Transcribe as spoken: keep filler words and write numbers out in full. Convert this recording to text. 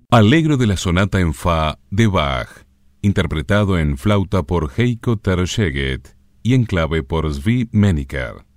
Allegro de la sonata en fa de Bach, interpretado en flauta por Heiko Terscheget y en clave por Zvi Meniker.